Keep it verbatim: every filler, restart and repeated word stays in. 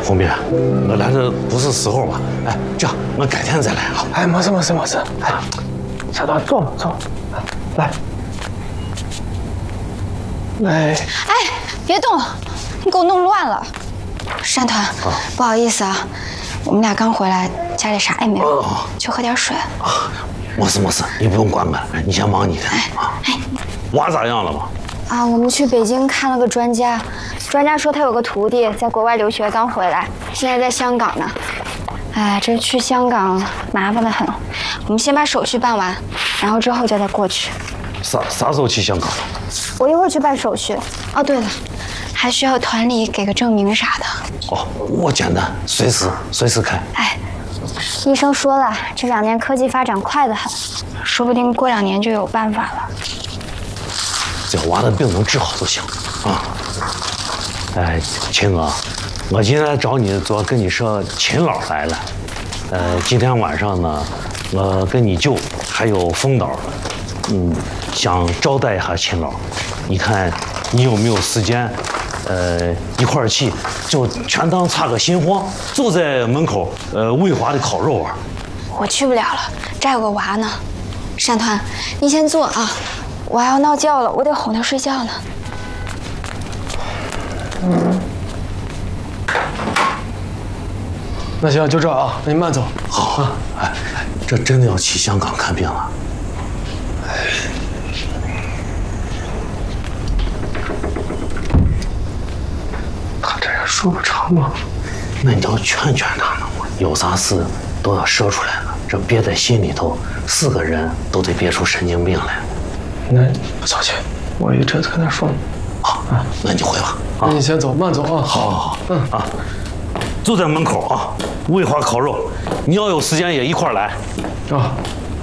红斌，我来这不是时候吧？哎，这样我改天再来啊。 哎，没事没事没事。哎，小段坐吧坐吧，来，来。 哎，别动，你给我弄乱了。山团，啊、不好意思啊，我们俩刚回来，家里啥也没有，啊、去喝点水。 啊，没事没事，你不用管我，你先忙你的。哎，啊、哎，娃咋样了吗？ 啊，我们去北京看了个专家，专家说他有个徒弟在国外留学刚回来，现在在香港呢。哎，这去香港麻烦得很，我们先把手续办完，然后之后就再过去。 啥啥时候去香港？ 我一会儿去办手续。哦，对了，还需要团里给个证明啥的。 哦，我简单，随时随时开。 哎，医生说了，这两年科技发展快得很，说不定过两年就有办法了。 只要娃的病能治好就行啊！哎，秦哥，我今天找你主要跟你说秦老来了。呃，今天晚上呢，我跟你舅还有风导，嗯，想招待一下秦老。你看你有没有时间？呃，一块儿去，就全当插个新货，就在门口，呃，卫华的烤肉啊。 我去不了了，这还有个娃呢。山团，你先坐啊。我还要闹觉了，我得哄他睡觉呢。 嗯，那行就这啊，那你慢走。 好啊，哎，这真的要去香港看病了。 他这也说不成吗？ 那你要劝劝他呢嘛，有啥事都要说出来了，这憋在心里头，是个人都得憋出神经病来。 那不操心，我一直跟他说呢。 好啊，那你回吧。 那你先走，慢走啊。 好，好，好，嗯啊，就在门口啊，卫华烤肉，你要有时间也一块儿来。 啊，